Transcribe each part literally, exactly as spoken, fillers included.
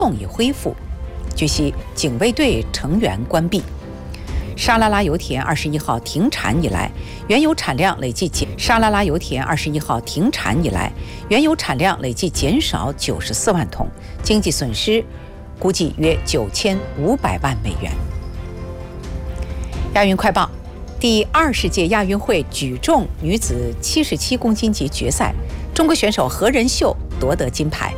动已恢复。据悉，警卫队成员关闭。沙拉拉油田二十一号停产以来，原油产量累计减。沙拉拉油田二十一号停产以来，原油产量累计减少九十四万桶，经济损失估计约九千五百万美元。亚运快报：第二十届亚运会举重女子七十七公斤级决赛，中国选手何人秀夺得金牌。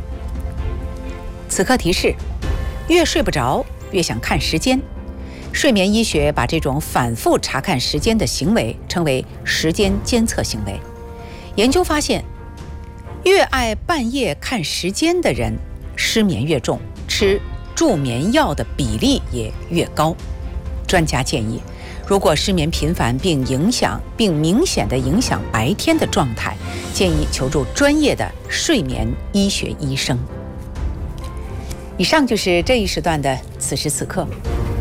此刻提示：越睡不着，越想看时间。睡眠医学把这种反复查看时间的行为称为时间监测行为。研究发现，越爱半夜看时间的人失眠越重，吃助眠药的比例也越高。专家建议，如果失眠频繁并影响并明显地影响白天的状态，建议求助专业的睡眠医学医生。以上就是这一时段的此时此刻。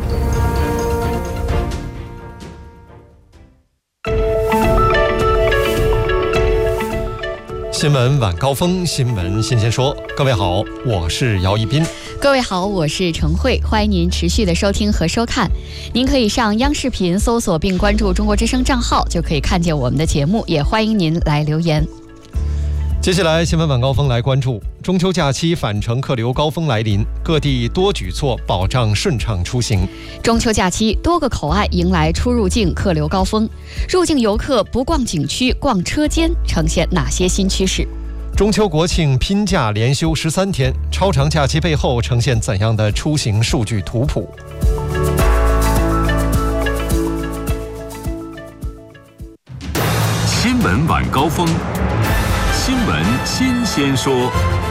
新闻晚高峰，新闻新鲜说。各位好，我是姚一斌。 各位好，我是程慧，欢迎您持续的收听和收看。您可以上央视频搜索并关注中国之声账号，就可以看见我们的节目，也欢迎您来留言。 接下来新闻晚高峰来关注中秋假期返程客流高峰来临，各地多举措保障顺畅出行。 中秋假期多个口岸迎来出入境客流高峰，入境游客不逛景区逛车间呈现哪些新趋势？ 中秋国庆拼假连休十三天，超长假期背后呈现怎样的出行数据图谱？ 新闻晚高峰，新闻新鲜说。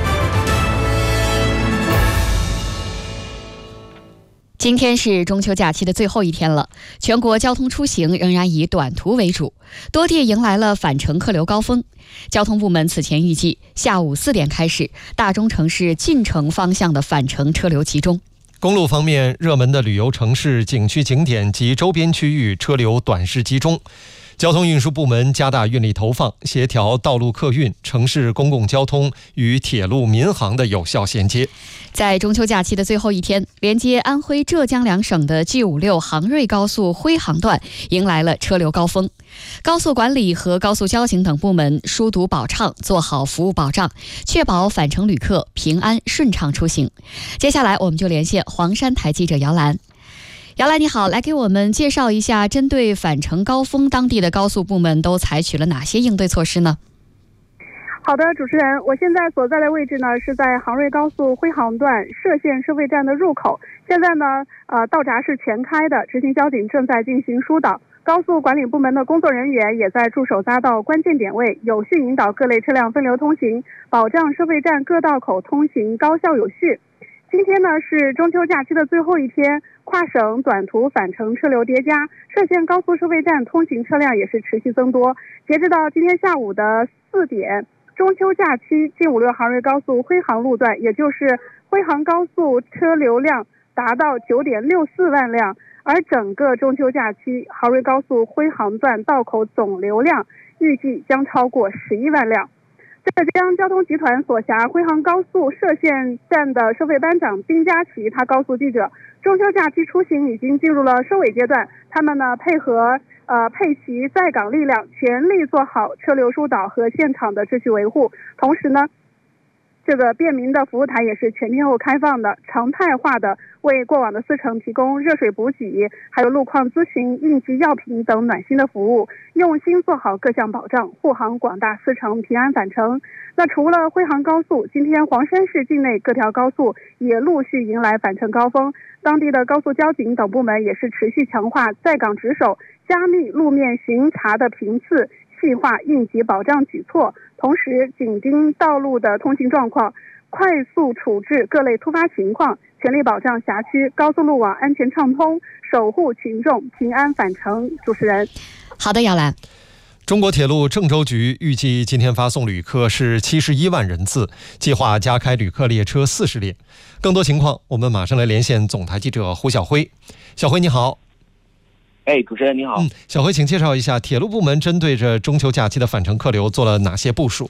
今天是中秋假期的最后一天了，全国交通出行仍然以短途为主，多地迎来了返程客流高峰。交通部门此前预计，下午四点开始，大中城市进城方向的返程车流集中。 公路方面，热门的旅游城市、景区景点及周边区域车流短时集中。交通运输部门加大运力投放，协调道路客运、城市公共交通与铁路民航的有效衔接。 在中秋假期的最后一天，连接安徽、浙江两省的 G 五六杭瑞高速徽杭段迎来了车流高峰。高速管理和高速交警等部门疏堵保畅，做好服务保障，确保返程旅客平安顺畅出行。接下来我们就连线黄山台记者姚兰。姚兰你好，来给我们介绍一下，针对返程高峰，当地的高速部门都采取了哪些应对措施呢？ 好的，主持人，我现在所在的位置呢是在杭瑞高速徽杭段歙县收费站的入口。现在呢，呃，道闸是全开的，执勤交警正在进行疏导，高速管理部门的工作人员也在驻守匝道关键点位，有序引导各类车辆分流通行，保障收费站各道口通行高效有序。今天呢是中秋假期的最后一天，跨省短途返程车流叠加，歙县高速收费站通行车辆也是持续增多。截止到今天下午的四点，中秋假期 G 五六杭瑞高速徽杭路段，也就是徽杭高速车流量达到 九点六四万辆，而整个中秋假期杭瑞高速徽杭段道口总流量预计将超过十一万辆。浙江交通集团所辖徽杭高速歙县站的收费班长丁佳琪，他告诉记者，中秋假期出行已经进入了收尾阶段，他们呢配合呃配齐在岗力量，全力做好车流疏导和现场的秩序维护。同时呢，这个便民的服务台也是全天候开放的，常态化的为过往的司乘提供热水补给，还有路况咨询、应急药品等暖心的服务，用心做好各项保障，护航广大司乘平安返程。那除了徽杭高速，今天黄山市境内各条高速也陆续迎来返程高峰，当地的高速交警等部门也是持续强化在岗值守，加密路面巡查的频次，细化应急保障举措，同时紧盯道路的通行状况，快速处置各类突发情况，全力保障辖区高速路网安全畅通，守护群众平安返程。主持人， 好的，姚兰。 中国铁路郑州局预计今天发送旅客是七十一万人次，计划加开旅客列车四十列。更多情况，我们马上来连线总台记者胡晓辉。小辉你好。 哎，主持人你好。 嗯，小辉，请介绍一下铁路部门针对着中秋假期的返程客流做了哪些部署？